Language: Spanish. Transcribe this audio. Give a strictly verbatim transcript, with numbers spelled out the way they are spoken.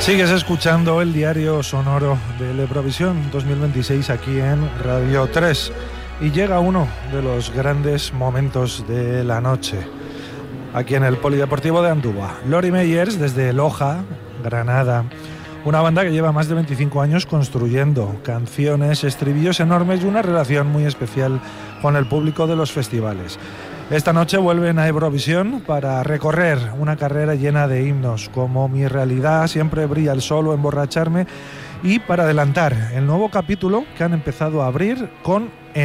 Sigues escuchando el diario sonoro de la Eurovisión dos mil veintiséis aquí en Radio tres y llega uno de los grandes momentos de la noche aquí en el Polideportivo de Andúba. Lori Meyers desde Loja, Granada, una banda que lleva más de veinticinco años construyendo canciones, estribillos enormes y una relación muy especial con el público de los festivales. Esta noche vuelven a Eurovisión para recorrer una carrera llena de himnos como Mi realidad, Siempre brilla el sol o Emborracharme, y para adelantar el nuevo capítulo que han empezado a abrir con